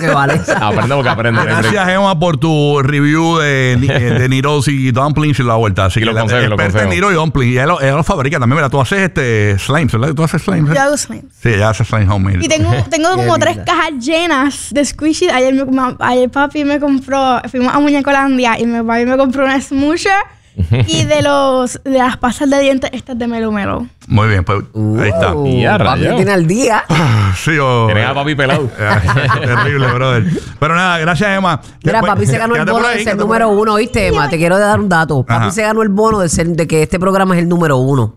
que vale. Aprende porque aprende. Gracias, Emma, por tu review de Niros y Dumplings y la vuelta. Así que lo consejo. experta en Niro y Dumplings. Y ella lo fabrica también. Mira, tú haces slimes, ¿verdad? ¿Tú haces slimes? Yo hago slimes. Sí, ella hace slimes homemade. Y tengo como 3 cajas llenas de squishies. Ayer papi me compró, fuimos a Muñecolandia y mi papi me compró una smoosher y de las pastas de dientes estas de Melo Melo. Muy bien, pues ahí está. Papi tiene al día. Sí, Tienes a papi pelado. Terrible, brother. Pero nada, gracias, Emma. Mira, papi se ganó el bono de ser número 1, ¿oíste, Emma? Te quiero dar un dato. Papi se ganó el bono de que este programa es el número 1.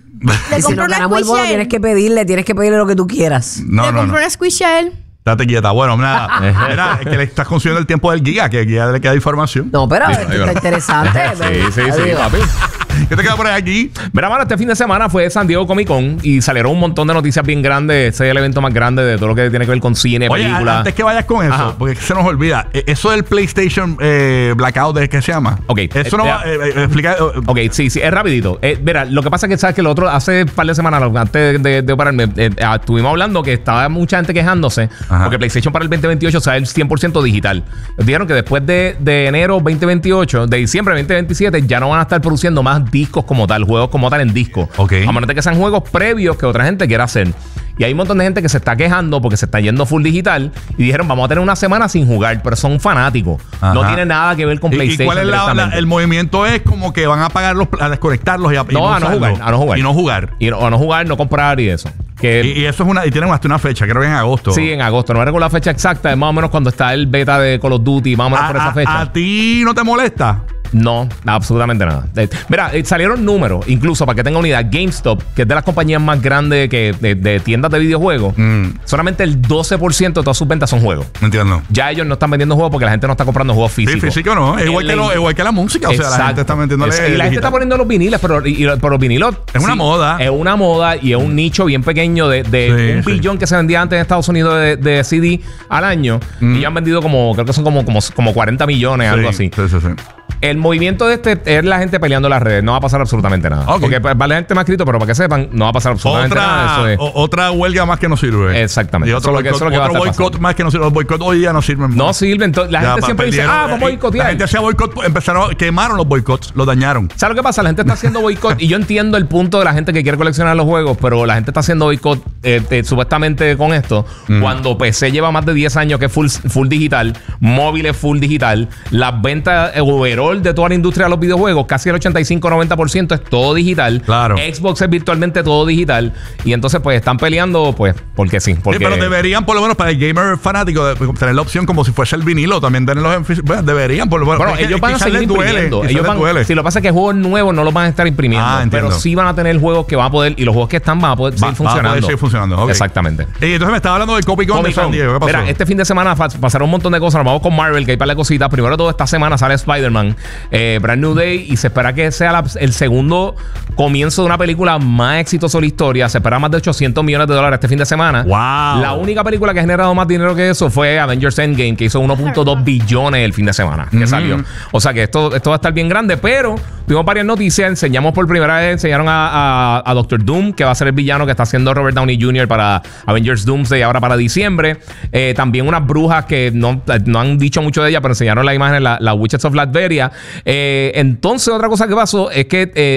Y si nos ganamos el bono, tienes que pedirle lo que tú quieras. Le compré una squishy a él. Date quieta. Bueno, nada. Mira, es que le estás consumiendo el tiempo del giga, que ya le queda información. No, pero esto está interesante. Sí, papi. ¿Qué te queda por ahí aquí? Mira, mano, este fin de semana fue San Diego Comic Con y salieron un montón de noticias bien grandes. Ese es el evento más grande de todo lo que tiene que ver con cine, películas. Antes que vayas con eso, porque se nos olvida. Eso del PlayStation Blackout, ¿qué se llama? Ok. Eso no va a explicar. Ok, sí, es rapidito. Mira, lo que pasa es que sabes que lo otro, hace un par de semanas, antes de operarme, estuvimos hablando que estaba mucha gente quejándose porque PlayStation para el 2028 sale el 100% digital. Dijeron que después de enero 2028, de diciembre 2027, ya no van a estar produciendo más discos como tal, juegos como tal en disco. A menos de que sean juegos previos que otra gente quiera hacer. Y hay un montón de gente que se está quejando porque se está yendo full digital y dijeron, vamos a tener una semana sin jugar, pero son fanáticos. No tiene nada que ver con PlayStation. ¿Y cuál es el movimiento? Es como que van a apagarlos, a desconectarlos y a no jugar. No comprar y eso. Y eso es y tienen hasta una fecha, creo que en agosto. Sí, en agosto. No recuerdo la fecha exacta, es más o menos cuando está el beta de Call of Duty, más o menos por esa fecha. ¿A ti no te molesta? No, absolutamente nada. Mira, salieron números, incluso para que tenga una idea, GameStop, que es de las compañías más grandes de tiendas de videojuegos, solamente el 12% de todas sus ventas son juegos. Entiendo. Ya ellos no están vendiendo juegos porque la gente no está comprando juegos físicos. Sí, físico no. Igual que la música. Exacto. O sea, la gente está vendiéndole. Y la gente está poniendo los viniles, pero los vinilos. Es una moda. Es una moda y es un nicho bien pequeño de un billón que se vendía antes en Estados Unidos de CD al año. Y ya han vendido creo que son como 40 millones, algo así. Sí. El movimiento de es la gente peleando en las redes. No va a pasar absolutamente nada. Porque vale gente más escrito, pero para que sepan, no va a pasar absolutamente nada. Otra huelga más que no sirve. Exactamente. Y otro boicot más que no sirve. Los boicots hoy día no sirven. No sirven. La gente siempre dice, vamos a boicotear. La gente hacía boicot, quemaron los boicots, los dañaron. ¿Sabes lo que pasa? La gente está haciendo boicot y yo entiendo el punto de la gente que quiere coleccionar los juegos, pero la gente está haciendo boicot supuestamente con esto cuando PC lleva más de 10 años que es full digital, móviles full digital, las ventas overall de toda la industria de los videojuegos, casi el 85-90% es todo digital. Claro. Xbox es virtualmente todo digital. Y entonces, pues, están peleando, pues, porque sí. Porque... Sí, pero deberían, por lo menos, para el gamer fanático, tener la opción como si fuese el vinilo, también tenerlos en físico. Bueno, deberían, por lo menos. Bueno, ellos van a seguir imprimiendo. Si lo que pasa es que juegos nuevos no los van a estar imprimiendo. Pero sí van a tener juegos que van a poder, y los juegos que están van a poder seguir funcionando. Seguir funcionando. Okay. Exactamente. Y entonces me estaba hablando del Comic Con de San Diego. ¿Qué pasó? Mira, este fin de semana pasaron un montón de cosas. Nos vamos con Marvel, que hay para las cositas. Primero de todo, esta semana sale Spider-Man. Brand New Day, y se espera que sea el segundo comienzo de una película más exitosa de la historia. Se espera más de $800 millones este fin de semana. Wow. La única película que ha generado más dinero que eso fue Avengers Endgame, que hizo 1.2 billones el fin de semana que salió. O sea que esto va a estar bien grande, pero tuvimos varias noticias. Enseñamos por primera vez, enseñaron a Doctor Doom, que va a ser el villano que está haciendo Robert Downey Jr. para Avengers Doomsday ahora para diciembre. También unas brujas que no han dicho mucho de ella, pero enseñaron la imagen, la Witches of Latveria. Entonces, otra cosa que pasó es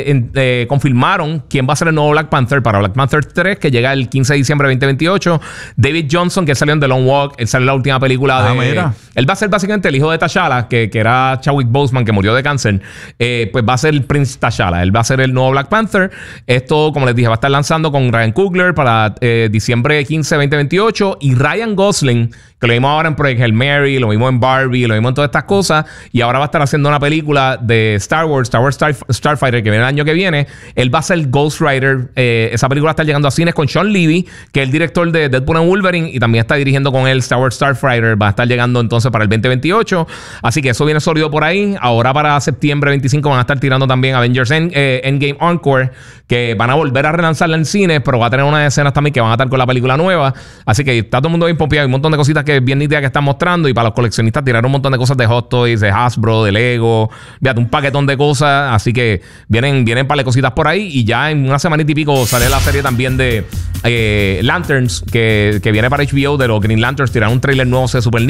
que confirmaron quién va a ser el nuevo Black Panther para Black Panther 3, que llega el 15 de diciembre de 2028. David Johnson, que salió en The Long Walk, él salió en la última película él va a ser básicamente el hijo de T'Challa, que era Chadwick Boseman, que murió de cáncer. Pues va a ser el Prince T'Challa. Él va a ser el nuevo Black Panther. Esto, como les dije, va a estar lanzando con Ryan Coogler para diciembre 15 de 2028. Y Ryan Gosling, que lo vimos ahora en Project Hail Mary, lo vimos en Barbie, lo vimos en todas estas cosas, y ahora va a estar haciendo una película de Star Wars Starfighter, que viene el año que viene. Él va a ser Ghost Rider. Esa película está llegando a cines con Sean Levy, que es el director de Deadpool and Wolverine, y también está dirigiendo con él Star Wars Starfighter. Va a estar llegando entonces para el 2028. Así que eso viene sólido por ahí. Ahora para septiembre 25 van a estar tirando también Avengers Endgame Encore, que van a volver a relanzarla en cines, pero va a tener unas escenas también que van a estar con la película nueva. Así que está todo el mundo bien pompeado. Hay un montón de cositas que bien nítidas que están mostrando, y para los coleccionistas tiraron un montón de cosas de Hot Toys, de Hasbro, de Lego, fíjate, un paquetón de cosas. Así que vienen par de cositas por ahí, y ya en una semanita y pico sale la serie también de Lanterns, que viene para HBO, de los Green Lanterns. Tiraron un trailer nuevo, se super